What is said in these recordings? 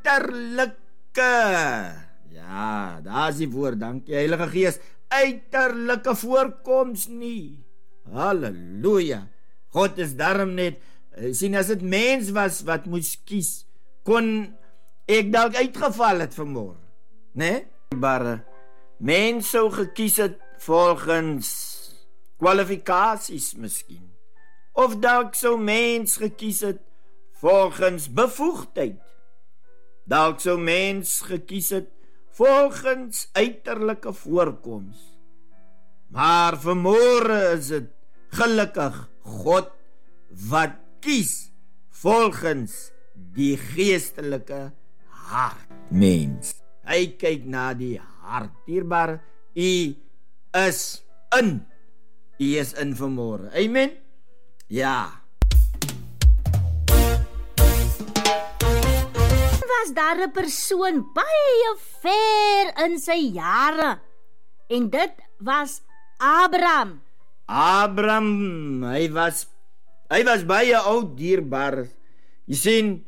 uiterlike, ja, daar is die woord, dankie Heilige Gees, uiterlike voorkoms nie. Halleluja. God is daarom net, sien as dit mens was wat moes kies, kon ek dalk uitgeval het vanmorgen, né? Maar mens sou gekies het volgens kwalifikasies miskien, of dalk sou mens gekies het volgens bevoegdheid, dalk sou mens gekies het volgens uiterlike voorkoms, maar vanmorgen is het gelukkig God wat kies volgens die geestelike hart mens. Hy kyk na die hart. Dierbare, u is in vanmorgen. Amen? Ja. Was daar 'n persoon baie ver in sy jare, en dit was Abraham. Abraham, hy was baie oud, dierbaar. Jy sien,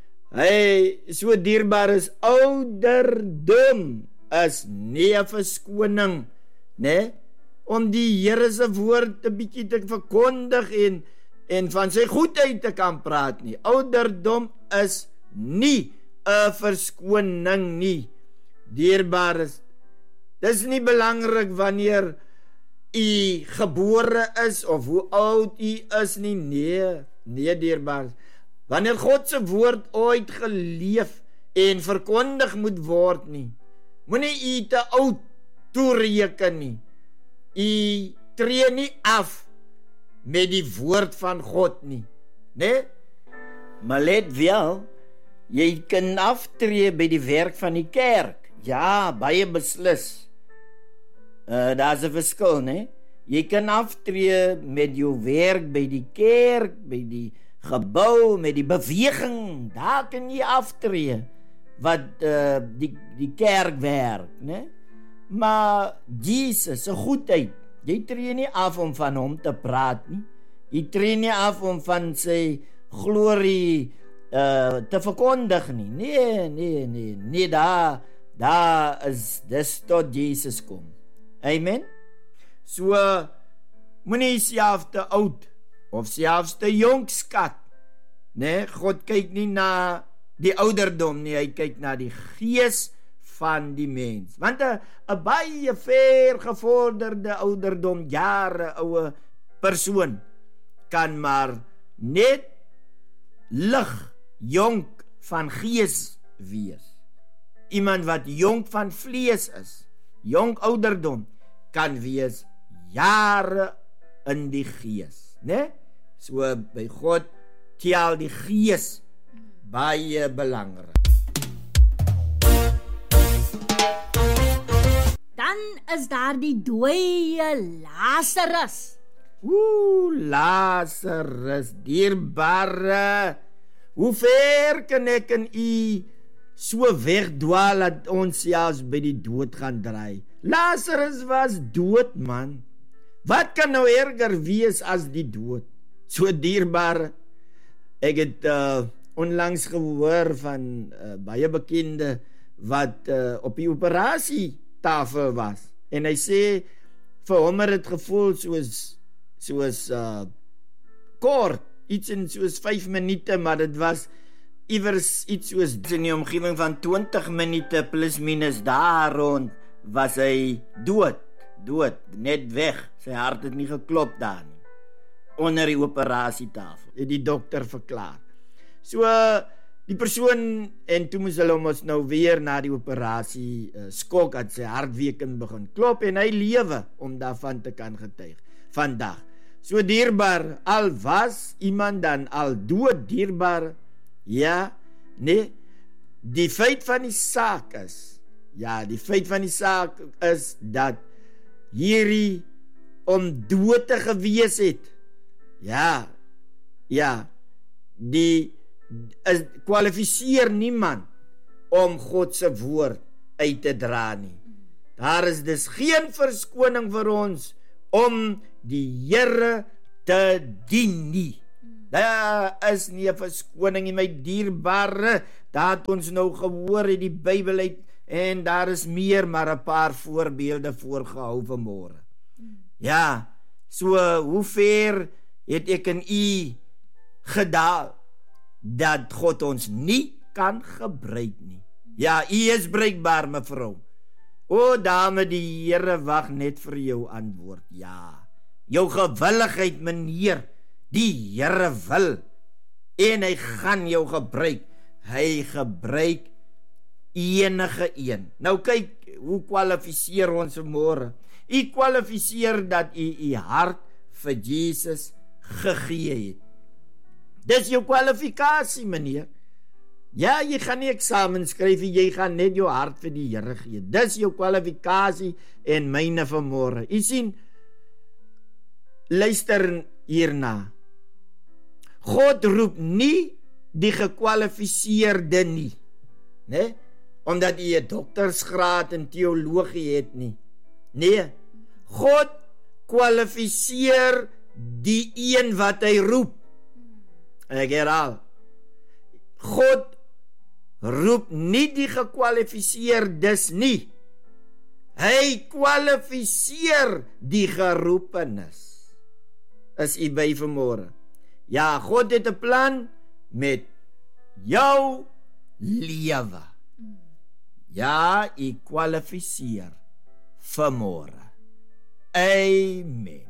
hy so dierbaar is, ouderdom is nie 'n verskoning, né? Om die Here se woord 'n bietjie te verkondig en van sy goedheid te kan praat nie. Ouderdom is nie 'n verskoning nie. Dierbaar is, dis nie belangrik wanneer u gebore is of hoe oud u is nie. Nee, dierbaar. Wanneer God se woord ooit geleef en verkondig moet word nie, moenie u te oud toereken nie. U tree nie af met die woord van God nie, né? Maar let wel, jy kan aftree by die werk van die kerk. Ja, baie beslis. Daar is 'n verskil, né? Jy kan aftree met jou werk by die kerk, by die gebou, met die beweging. Daar kan jy aftree wat die kerk werk, né? Maar Jesus se goedheid, jy tree nie af om van hom te praat nie. Jy tree nie af om van sy glorie te verkondig nie. Nee, daar is dis tot Jesus kom. Amen. So moenie self te oud of selfs te jonk skat. Nee, God kyk nie na die ouderdom nie, hy kyk na die gees van die mens. Want 'n baie ver gevorderde ouderdom, jare oude persoon kan maar net lig jonk van gees wees. Iemand wat jonk van vlees is, jonk ouderdom, kan wees jare in die gees, né? So by God tel die gees baie belangrik. Dan is daar die dooie Lazarus. Lazarus, dierbare, hoe ver kan ek en u so wegdwaal dat ons selfs by die dood gaan draai? Lazarus was dood, man. Wat kan nou erger wees as die dood? So dierbare, ek het onlangs gehoor van baie bekende wat op die operasietafel was, en hy sê vir hom het gevoel soos kort, iets in soos 5 minute, maar dit was iewers iets soos in die omgewing van 20 minute plus minus, daar rond was hy dood, net weg. Sy hart het nie geklop daar nie, onder die operasietafel, het die dokter verklaar. So die persoon, en toe moes hulle ons nou weer na die operasie skok, dat sy hart weer kan begin klop, en hy lewe om daarvan te kan getuig vandag. So dierbaar, al was iemand dan al dood, dierbaar, ja, nee, die feit van die saak is, dat hierdie om dood te gewees het, die kwalifiseer niemand om God se woord uit te dra nie. Daar is dus geen verskoning vir ons om die Here te dien nie. Daar is nie 'n verskoning nie, my dierbare, daar het ons nou gehoor uit die Bybel uit, en daar is meer, maar 'n paar voorbeelde voorgehou vanmôre. Ja, so hoe ver het ek en u gedaal, dat God ons nie kan gebruik nie. Ja, u is bruikbaar, mevrou. O dame, die Here wag net vir jou antwoord. Ja, jou gewilligheid, meneer, die Here wil, en hy gaan jou gebruik. Hy gebruik enige een. Nou kyk, hoe kwalifiseer ons vanmôre? U kwalifiseer dat u hart vir Jesus gegee het. Dis jou kwalifikasie, meneer. Ja, jy gaan nie eksamen skryf, jy gaan net jou hart vir die Here gee. Dis jou kwalifikasie en myne vanmôre. U sien, luister hierna. God roep nie die gekwalifiseerde nie, né? Omdat jy 'n doktersgraad in teologie het nie. Nee, God kwalifiseer die een wat hy roep. Ek herhaal, God roep nie die gekwalifiseerdes nie. Hy kwalifiseer die geroepenes. Is u by vanmôre? Ja, God het 'n plan met jou lewe. Ja, u kwalifiseer vanmôre. Amen.